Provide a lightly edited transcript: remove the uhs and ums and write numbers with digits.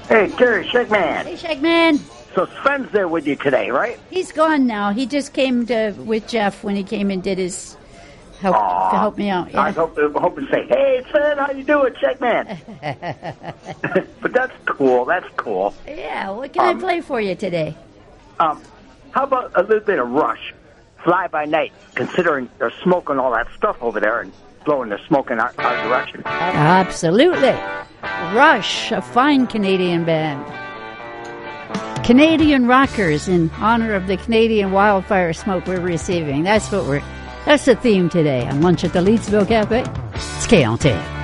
Hey, Jerry, Shagman. Hey, Shagman. So Sven's there with you today, right? He's gone now. He just came with Jeff when he came and did his help to help me out. Yeah. I was hoping to say, hey, Sven, how you doing, Shagman? But that's cool. That's cool. Yeah, what can I play for you today? How about a little bit of Rush, Fly By Night, considering they're smoking all that stuff over there and blowing the smoke in our direction? Absolutely. Rush, a fine Canadian band. Canadian rockers in honor of the Canadian wildfire smoke we're receiving. That's the theme today on Lunch at the Leedsville Cafe. It's KLT.